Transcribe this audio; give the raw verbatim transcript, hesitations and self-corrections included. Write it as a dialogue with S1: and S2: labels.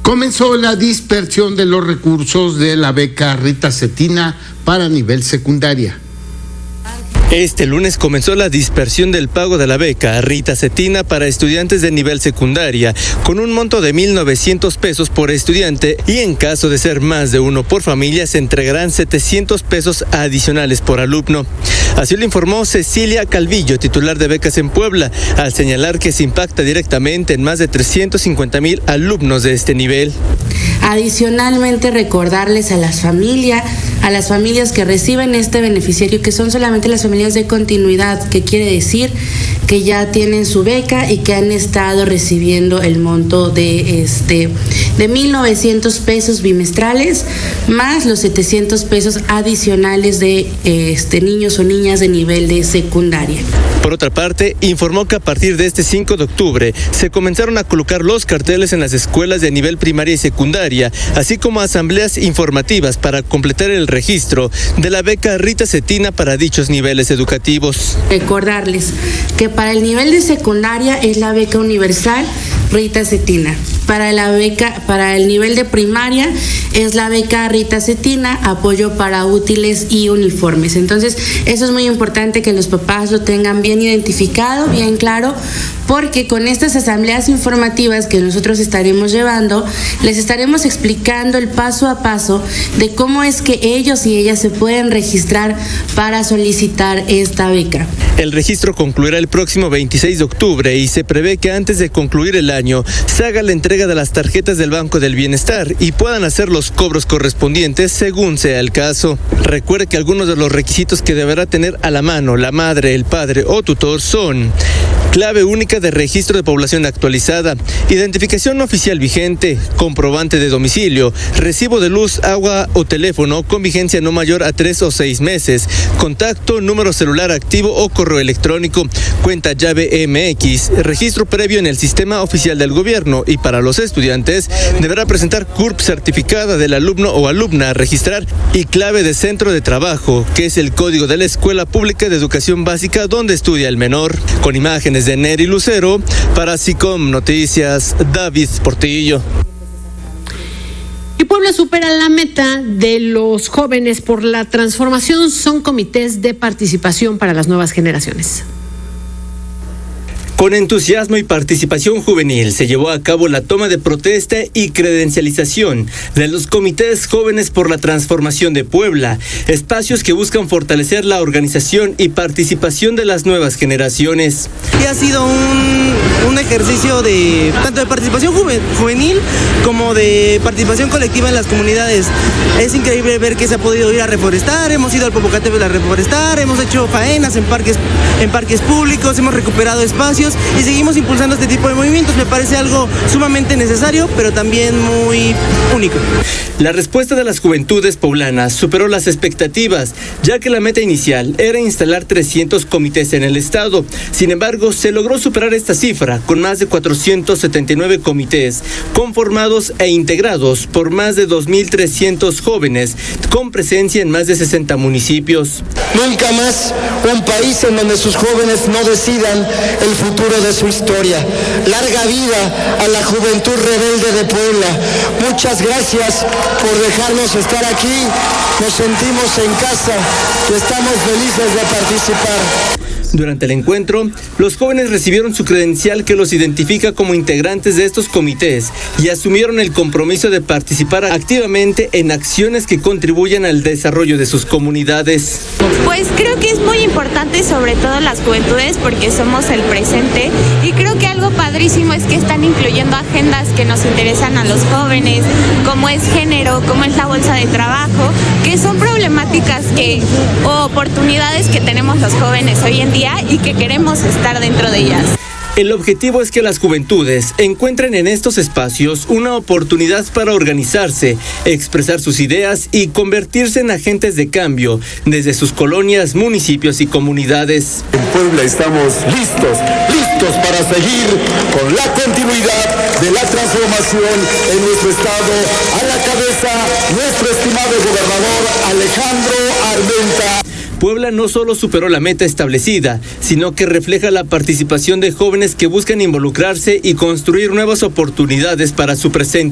S1: Comenzó la dispersión de los recursos de la beca Rita Cetina para nivel secundaria.
S2: Este lunes comenzó la dispersión del pago de la beca Rita Cetina para estudiantes de nivel secundaria, con un monto de mil novecientos pesos por estudiante y en caso de ser más de uno por familia se entregarán setecientos pesos adicionales por alumno. Así lo informó Cecilia Calvillo, titular de becas en Puebla, al señalar que se impacta directamente en más de trescientos cincuenta mil alumnos de este nivel.
S3: Adicionalmente, recordarles a las familias, a las familias que reciben este beneficiario, que son solamente las familias de continuidad, que quiere decir que ya tienen su beca y que han estado recibiendo el monto de este de mil novecientos pesos bimestrales más los setecientos pesos adicionales de este niños o niñas de nivel de secundaria.
S2: Por otra parte, informó que a partir de este cinco de octubre se comenzaron a colocar los carteles en las escuelas de nivel primaria y secundaria, así como asambleas informativas para completar el registro de la beca Rita Cetina para dichos niveles educativos.
S3: Recordarles que para el nivel de secundaria es la beca universal Rita Cetina. Para la beca, para el nivel de primaria es la beca Rita Cetina, apoyo para útiles y uniformes. Entonces, eso es muy importante que los papás lo tengan bien identificado, bien claro, porque con estas asambleas informativas que nosotros estaremos llevando, les estaremos explicando el paso a paso de cómo es que ellos y ellas se pueden registrar para solicitar esta beca.
S2: El registro concluirá el próximo veintiséis de octubre y se prevé que antes de concluir el año se haga la entrega de las tarjetas del Banco del Bienestar y puedan hacer los cobros correspondientes según sea el caso. Recuerde que algunos de los requisitos que deberá tener a la mano la madre, el padre o tutor son: clave única de registro de población actualizada, identificación oficial vigente, comprobante de domicilio, recibo de luz, agua o teléfono con vigencia no mayor a tres o seis meses, contacto, número celular activo o correo electrónico, cuenta llave M X, registro previo en el sistema oficial del gobierno y para los estudiantes deberá presentar C U R P certificada del alumno o alumna a registrar y clave de centro de trabajo, que es el código de la Escuela Pública de Educación Básica donde estudia el menor. Con imágenes de Neri Lucero, para SICOM Noticias, David Portillo.
S4: Y Puebla supera la meta de los jóvenes por la transformación. Son comités de participación para las nuevas generaciones.
S2: Con entusiasmo y participación juvenil se llevó a cabo la toma de protesta y credencialización de los comités jóvenes por la transformación de Puebla, espacios que buscan fortalecer la organización y participación de las nuevas generaciones.
S5: Y ha sido un, un ejercicio de tanto de participación juvenil como de participación colectiva en las comunidades. Es increíble ver que se ha podido ir a reforestar, hemos ido al Popocatépetl a reforestar, hemos hecho faenas en parques, en parques públicos, hemos recuperado espacios y seguimos impulsando este tipo de movimientos. Me parece algo sumamente necesario, pero también muy único.
S2: La respuesta de las juventudes poblanas superó las expectativas, ya que la meta inicial era instalar trescientos comités en el estado. Sin embargo, se logró superar esta cifra con más de cuatrocientos setenta y nueve comités conformados e integrados por más de dos mil trescientos jóvenes con presencia en más de sesenta municipios.
S6: Nunca más un país en donde sus jóvenes no decidan el futuro de su historia. Larga vida a la juventud rebelde de Puebla. Muchas gracias por dejarnos estar aquí. Nos sentimos en casa y estamos felices de participar.
S2: Durante el encuentro, los jóvenes recibieron su credencial que los identifica como integrantes de estos comités y asumieron el compromiso de participar activamente en acciones que contribuyan al desarrollo de sus comunidades.
S7: Pues creo que es muy importante, sobre todo las juventudes, porque somos el presente, y creo que algo padrísimo es que están incluyendo agendas que nos interesan a los jóvenes, como es género, como es la bolsa de trabajo, que son problemáticas que o oportunidades que tenemos los jóvenes hoy en día y que queremos estar dentro de ellas.
S2: El objetivo es que las juventudes encuentren en estos espacios una oportunidad para organizarse, expresar sus ideas y convertirse en agentes de cambio desde sus colonias, municipios y comunidades.
S8: En Puebla estamos listos, listos para seguir con la continuidad de la transformación en nuestro estado. A la cabeza, nuestro estimado gobernador Alejandro Armenta.
S2: Puebla no solo superó la meta establecida, sino que refleja la participación de jóvenes que buscan involucrarse y construir nuevas oportunidades para su presente.